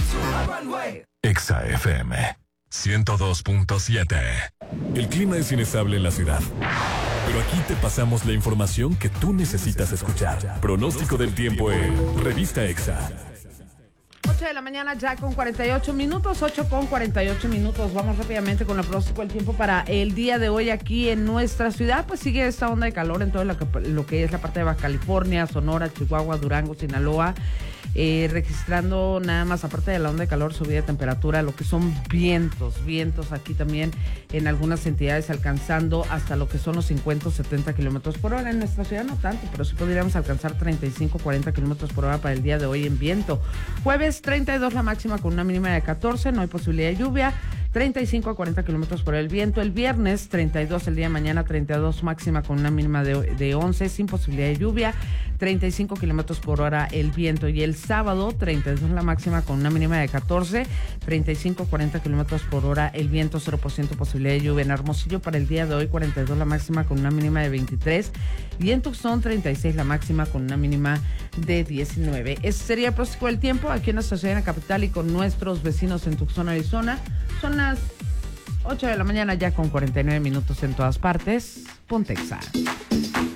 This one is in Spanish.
Exa FM 102.7. El clima es inestable en la ciudad, pero aquí te pasamos la información que tú necesitas escuchar. Pronóstico del tiempo en Revista Exa. 8 de la mañana ya con 48 minutos, 8 con 48 minutos. Vamos rápidamente con el pronóstico del tiempo para el día de hoy aquí en nuestra ciudad. Pues sigue esta onda de calor en todo lo que es la parte de Baja California, Sonora, Chihuahua, Durango, Sinaloa. Registrando nada más, aparte de la onda de calor, subida de temperatura, lo que son vientos aquí también en algunas entidades alcanzando hasta lo que son los 50 o 70 kilómetros por hora. En nuestra ciudad no tanto, pero sí podríamos alcanzar 35 40 kilómetros por hora para el día de hoy en viento. Jueves 32 la máxima con una mínima de 14, no hay posibilidad de lluvia. 35 a 40 kilómetros por el viento. El viernes 32, el día de mañana 32 máxima con una mínima de 11 sin posibilidad de lluvia. 35 kilómetros por hora el viento. Y el sábado 32 la máxima con una mínima de 14. 35 a 40 kilómetros por hora el viento, 0% posibilidad de lluvia. En Hermosillo para el día de hoy 42 la máxima con una mínima de 23. Y en Tucson 36 la máxima con una mínima de 19. Ese sería el pronóstico del tiempo aquí en nuestra ciudad, en la capital, y con nuestros vecinos en Tucson, Arizona. Son las 8 de la mañana ya con 49 minutos en todas partes. Ponte Exa.